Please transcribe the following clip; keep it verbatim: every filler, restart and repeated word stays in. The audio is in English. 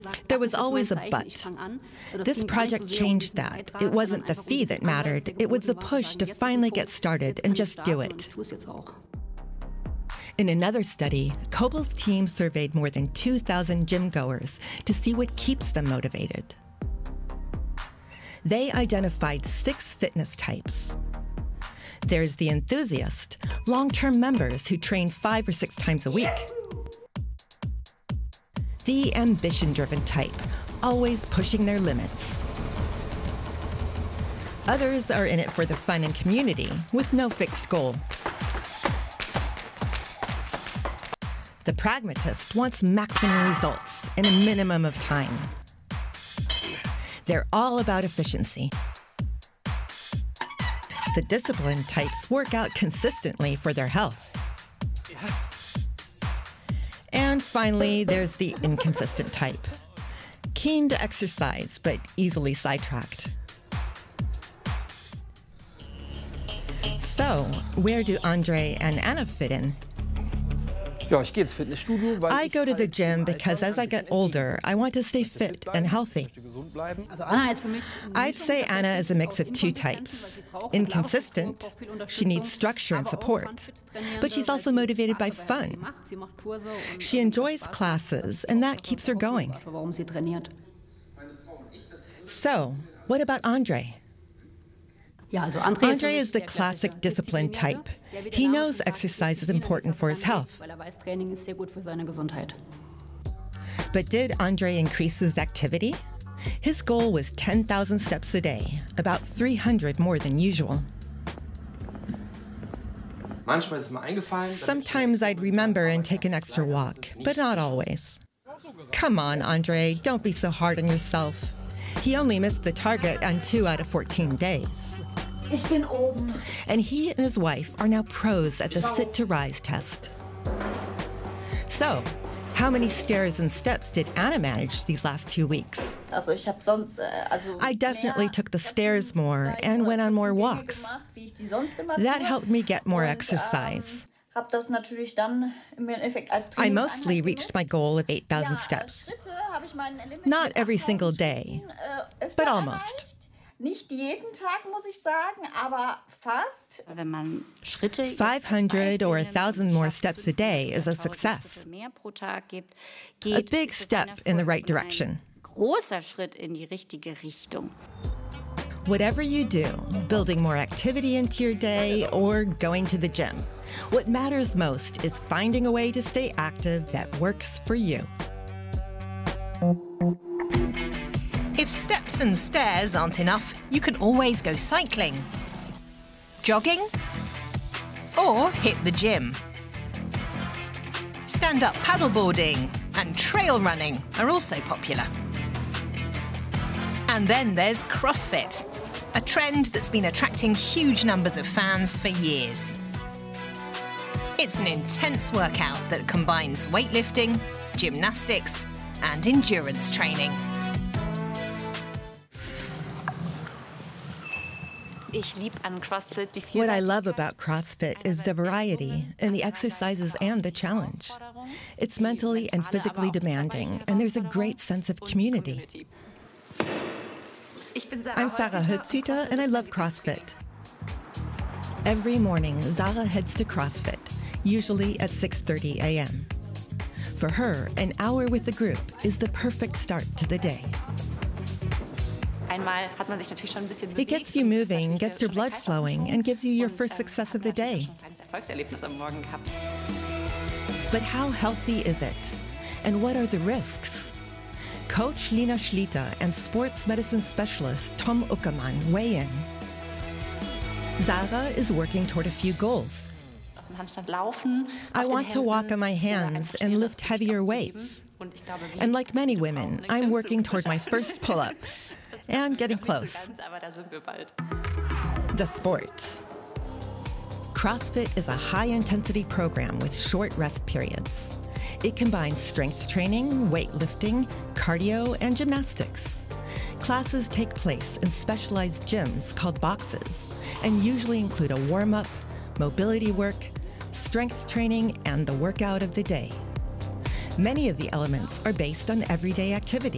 There was always a but. This project changed that. It wasn't the fee that mattered. It was the push to finally get started and just do it. In another study, Kobol's team surveyed more than two thousand gym goers to see what keeps them motivated. They identified six fitness types. There's the enthusiast, long-term members who train five or six times a week. The ambition-driven type, always pushing their limits. Others are in it for the fun and community, with no fixed goal. The pragmatist wants maximum results in a minimum of time. They're all about efficiency. The disciplined types work out consistently for their health. And finally, there's the inconsistent type. Keen to exercise, but easily sidetracked. So, where do Andre and Anna fit in? I go to the gym because as I get older, I want to stay fit and healthy. I'd say Anna is a mix of two types. Inconsistent, she needs structure and support, but she's also motivated by fun. She enjoys classes, and that keeps her going. So, what about Andre? Andre is the classic disciplined type. He knows exercise is important for his health. But did Andre increase his activity? His goal was ten thousand steps a day, about three hundred more than usual. Sometimes I'd remember and take an extra walk, but not always. Come on, Andre, don't be so hard on yourself. He only missed the target on two out of fourteen days. Ich bin oben. And he and his wife are now pros at the sit-to-rise test. So, how many stairs and steps did Anna manage these last two weeks? Also ich hab sonst, also I definitely took the stairs more and went on more walks. That helped me get more exercise. I mostly reached my goal of eight thousand steps. Not every single day, but almost. Nicht jeden Tag, muss ich sagen, aber fast. five hundred or one thousand more steps a day is a success. A big step in the right direction. Whatever you do, building more activity into your day or going to the gym, what matters most is finding a way to stay active that works for you. If steps and stairs aren't enough, you can always go cycling, jogging, or hit the gym. Stand-up paddleboarding and trail running are also popular. And then there's CrossFit, a trend that's been attracting huge numbers of fans for years. It's an intense workout that combines weightlifting, gymnastics, and endurance training. What I love about CrossFit is the variety in the exercises and the challenge. It's mentally and physically demanding, and there's a great sense of community. I'm Sarah Hötzüter, and I love CrossFit. Every morning, Sarah heads to CrossFit, usually at six thirty a m For her, an hour with the group is the perfect start to the day. It gets you moving, gets your blood flowing, and gives you your first success of the day. But how healthy is it? And what are the risks? Coach Lina Schlitter and sports medicine specialist Tom Uckermann weigh in. Sarah is working toward a few goals. I want to walk on my hands and lift heavier weights. And like many women, I'm working toward my first pull-up. And getting close. The sport. CrossFit is a high-intensity program with short rest periods. It combines strength training, weightlifting, cardio, and gymnastics. Classes take place in specialized gyms called boxes and usually include a warm-up, mobility work, strength training, and the workout of the day. Many of the elements are based on everyday activity.